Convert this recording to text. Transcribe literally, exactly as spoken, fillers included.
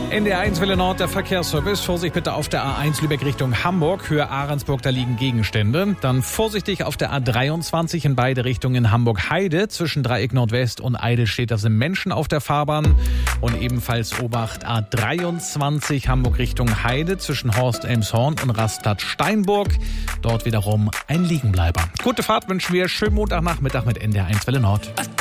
N D R eins Welle Nord, der Verkehrsservice. Vorsicht bitte auf der A eins Lübeck Richtung Hamburg, Höhe Ahrensburg, da liegen Gegenstände. Dann vorsichtig auf der A dreiundzwanzig in beide Richtungen Hamburg-Heide. Zwischen Dreieck Nordwest und Eidelstedt, da sind Menschen auf der Fahrbahn. Und ebenfalls Obacht A dreiundzwanzig Hamburg Richtung Heide zwischen Horst-Elmshorn und Rastatt-Steinburg. Dort wiederum ein Liegenbleiber. Gute Fahrt wünschen wir. Schönen Montagnachmittag mit N D R eins Welle Nord.